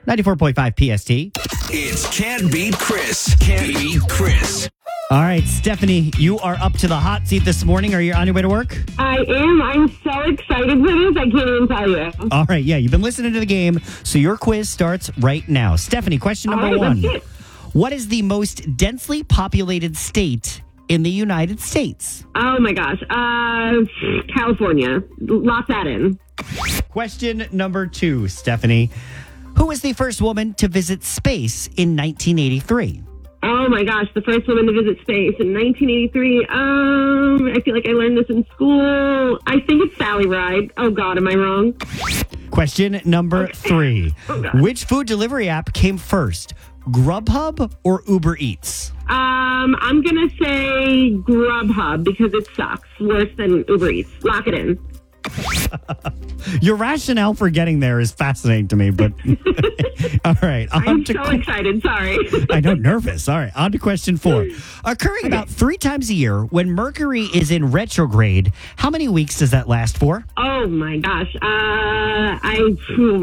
94.5 PST. It's Can't Beat Chris. Can't Beat Chris. All right, Stephanie, you are up to the hot seat this morning. Are you on your way to work? I am. I'm so excited for this. I can't even tell you. All right, yeah, you've been listening to the game, so your quiz starts right now. Stephanie, question number All right, one. let's get it. What is the most densely populated state in the United States? Oh, my gosh. California. Lock that in. Question number two, Stephanie. Who was the first woman to visit space in 1983? Oh, my gosh. The first woman to visit space in 1983. I feel like I learned this in school. I think it's Sally Ride. Oh, God. Am I wrong? Question number three. Oh, God. Which food delivery app came first, Grubhub or Uber Eats? I'm going to say Grubhub because it sucks. Worse than Uber Eats. Lock it in. Your rationale for getting there is fascinating to me, but all right. I'm so excited. Sorry. I know, nervous. All right, on to question four. Occurring about 3 times a year, when Mercury is in retrograde, how many weeks does that last for? Oh, my gosh. I'm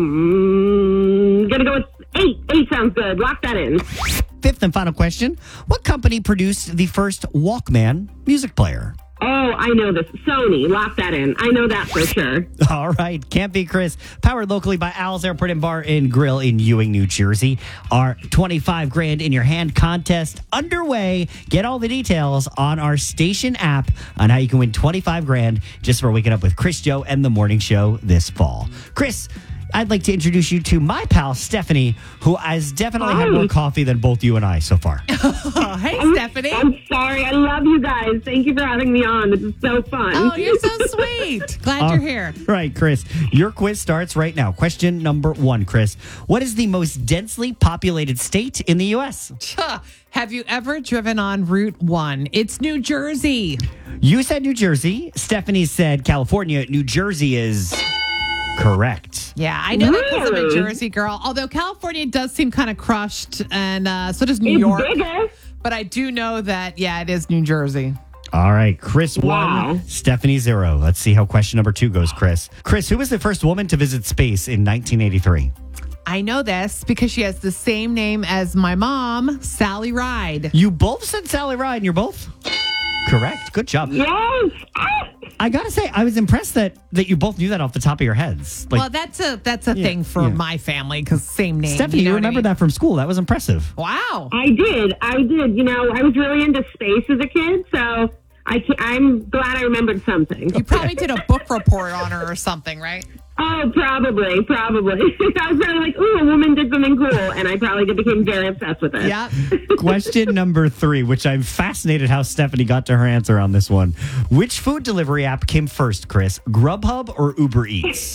going to go with 8. 8 sounds good. Lock that in. Fifth and final question. What company produced the first Walkman music player? Oh, I know this. Sony. Lock that in. I know that for sure. All right. Can't Be Chris. Powered locally by Al's Airport and Bar and Grill in Ewing, New Jersey. Our 25 grand in your hand contest underway. Get all the details on our station app on how you can win 25 grand just for waking up with Chris, Joe, and the morning show this fall. Chris, I'd like to introduce you to my pal, Stephanie, who has definitely had more coffee than both you and I so far. Oh, hey, Stephanie. I'm sorry. I love you guys. Thank you for having me on. This is so fun. Oh, you're so sweet. Glad you're here. Right, Chris. Your quiz starts right now. Question number one, Chris. What is the most densely populated state in the U.S.? Have you ever driven on Route 1? It's New Jersey. You said New Jersey. Stephanie said California. New Jersey is correct. Yeah, I know that because I'm a Really? Jersey girl. Although California does seem kind of crushed, and so does New It's York. bigger. But I do know that, yeah, it is New Jersey. All right, Chris Wow. 1, Stephanie 0. Let's see how question number 2 goes, Chris. Chris, who was the first woman to visit space in 1983? I know this because she has the same name as my mom, Sally Ride. You both said Sally Ride, and you're both correct. Good job. Yes. Ah! I gotta say, I was impressed that you both knew that off the top of your heads. Like, Well, that's a thing for yeah. my family because same name. Stephanie, you know what I remember mean? that from school? That was impressive. Wow. I did. You know, I was really into space as a kid, so I'm glad I remembered something. You probably did a book report on her or something, right? Oh, probably. I was probably like, ooh, a woman did something cool, and I probably became very obsessed with it. Yeah. Question number 3, which I'm fascinated how Stephanie got to her answer on this one. Which food delivery app came first, Chris? Grubhub or Uber Eats?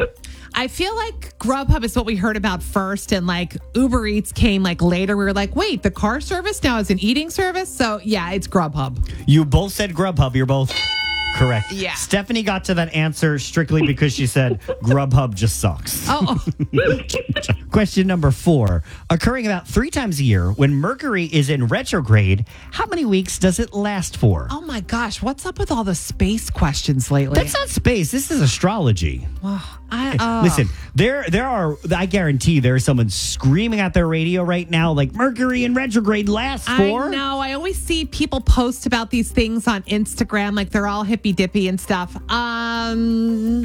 I feel like Grubhub is what we heard about first, and like Uber Eats came like later. We were like, wait, the car service now is an eating service? So yeah, it's Grubhub. You both said Grubhub. You're both correct. Yeah. Stephanie got to that answer strictly because she said Grubhub just sucks. Oh, Question number 4. Occurring about 3 times a year, when Mercury is in retrograde, how many weeks does it last for? oh my gosh, what's up with all the space questions lately? That's not space. This is astrology. Listen, there are, I guarantee there's someone screaming at their radio right now like Mercury in retrograde lasts for. I know. I always see people post about these things on Instagram, like they're all hippy dippy and stuff. I'm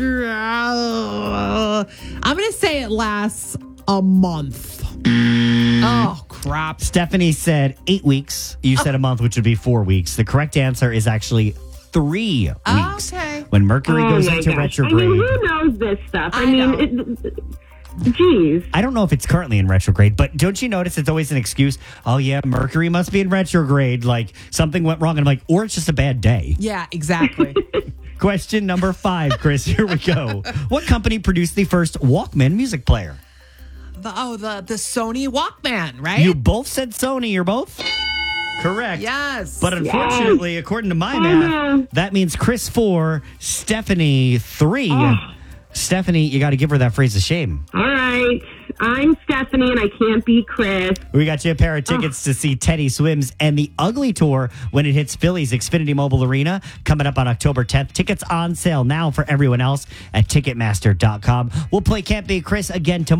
going to say it lasts a month. Oh, crap. Stephanie said 8 weeks. You said a month, which would be 4 weeks. The correct answer is actually 3 weeks. Okay. When Mercury Oh, goes my into gosh. retrograde. I mean, who knows this stuff? I know. Geez. I don't know if it's currently in retrograde, but don't you notice it's always an excuse? Oh, yeah, Mercury must be in retrograde. Like something went wrong. And I'm like, or it's just a bad day. Yeah, exactly. Question number 5, Chris. Here we go. What company produced the first Walkman music player? the Sony Walkman, right? You both said Sony. You're both correct. Yes. But unfortunately, according to my no. math, that means Chris 4, Stephanie 3. Stephanie, you got to give her that phrase of shame. All right. I'm Stephanie, and I can't be Chris. We got you a pair of tickets to see Teddy Swims and the Ugly Tour when it hits Philly's Xfinity Mobile Arena coming up on October 10th. Tickets on sale now for everyone else at Ticketmaster.com. We'll play Can't Be Chris again tomorrow.